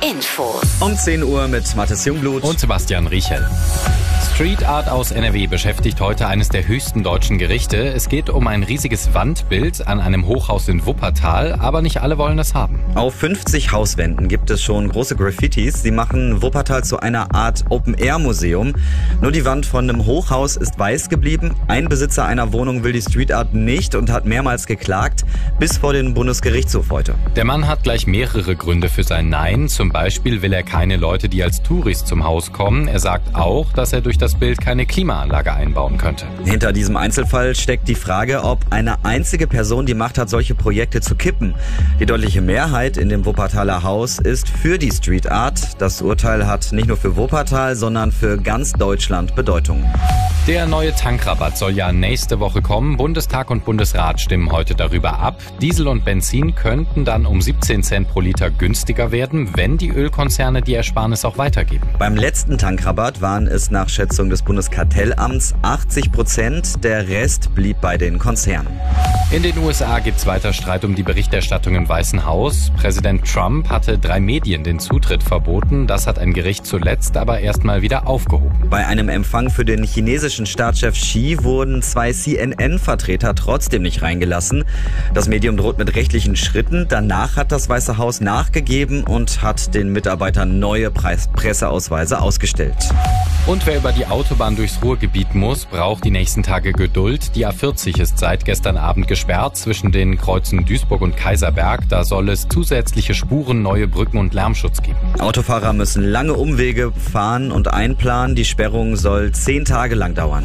Infos. Um 10 Uhr mit Mathis Jungblut und Sebastian Riechel. Street Art aus NRW beschäftigt heute eines der höchsten deutschen Gerichte. Es geht um ein riesiges Wandbild an einem Hochhaus in Wuppertal, aber nicht alle wollen es haben. Auf 50 Hauswänden gibt es schon große Graffitis. Sie machen Wuppertal zu einer Art Open-Air-Museum. Nur die Wand von einem Hochhaus ist weiß geblieben. Ein Besitzer einer Wohnung will die Street Art nicht und hat mehrmals geklagt, bis vor den Bundesgerichtshof heute. Der Mann hat gleich mehrere Gründe für sein Nein. Zum Beispiel will er keine Leute, die als Touris zum Haus kommen. Er sagt auch, dass er durch das Bild keine Klimaanlage einbauen könnte. Hinter diesem Einzelfall steckt die Frage, ob eine einzige Person die Macht hat, solche Projekte zu kippen. Die deutliche Mehrheit in dem Wuppertaler Haus ist für die Street Art. Das Urteil hat nicht nur für Wuppertal, sondern für ganz Deutschland Bedeutung. Der neue Tankrabatt soll ja nächste Woche kommen. Bundestag und Bundesrat stimmen heute darüber ab. Diesel und Benzin könnten dann um 17 Cent pro Liter günstiger werden, wenn die Ölkonzerne die Ersparnis auch weitergeben. Beim letzten Tankrabatt waren es nach Schätzung des Bundeskartellamts 80%. Der Rest blieb bei den Konzernen. In den USA gibt es weiter Streit um die Berichterstattung im Weißen Haus. Präsident Trump hatte 3 Medien den Zutritt verboten. Das hat ein Gericht zuletzt aber erstmal wieder aufgehoben. Bei einem Empfang für den chinesischen Staatschef Xi wurden 2 CNN-Vertreter trotzdem nicht reingelassen. Das Medium droht mit rechtlichen Schritten. Danach hat das Weiße Haus nachgegeben und hat den Mitarbeitern neue Presseausweise ausgestellt. Und wer über die Autobahn durchs Ruhrgebiet muss, braucht die nächsten Tage Geduld. Die A40 ist seit gestern Abend gesperrt zwischen den Kreuzen Duisburg und Kaiserberg. Da soll es zusätzliche Spuren, neue Brücken und Lärmschutz geben. Autofahrer müssen lange Umwege fahren und einplanen. Die Sperrung soll 10 Tage lang dauern.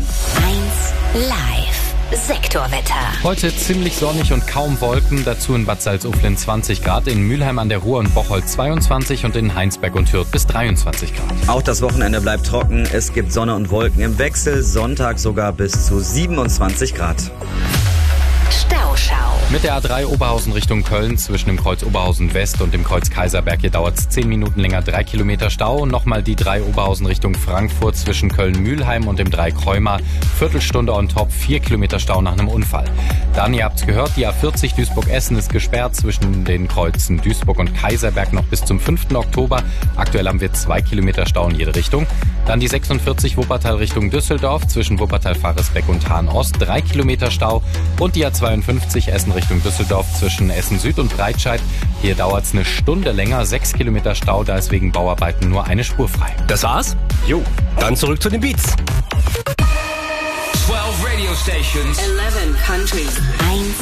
1 Live. Sektorwetter. Heute ziemlich sonnig und kaum Wolken, dazu in Bad Salzuflen 20 Grad, in Mülheim an der Ruhr und Bocholt 22 und in Heinsberg und Hürth bis 23 Grad. Auch das Wochenende bleibt trocken, es gibt Sonne und Wolken im Wechsel, Sonntag sogar bis zu 27 Grad. Stauschau. Mit der A3 Oberhausen Richtung Köln zwischen dem Kreuz Oberhausen West und dem Kreuz Kaiserberg, hier dauert es 10 Minuten länger, 3 Kilometer Stau. Nochmal die 3 Oberhausen Richtung Frankfurt zwischen Köln-Mühlheim und dem 3 Kräumer, Viertelstunde on top, 4 Kilometer Stau nach einem Unfall. Dann, ihr habt's gehört, die A40 Duisburg-Essen ist gesperrt zwischen den Kreuzen Duisburg und Kaiserberg noch bis zum 5. Oktober. Aktuell haben wir 2 Kilometer Stau in jede Richtung. Dann die 46 Wuppertal Richtung Düsseldorf zwischen Wuppertal-Faresbeck und Hahn-Ost, 3 Kilometer Stau. Und die A52 Essen Richtung Düsseldorf zwischen Essen Süd und Breitscheid. Hier dauert es eine Stunde länger, 6 Kilometer Stau, da ist wegen Bauarbeiten nur eine Spur frei. Das war's? Jo. Dann zurück zu den Beats. 12 radio stations. 11 countries. 1